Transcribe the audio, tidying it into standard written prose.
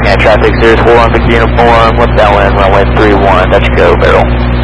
Yeah, traffic 04 on Victor Uniform, left downwind, runway 31, that's go, barrel.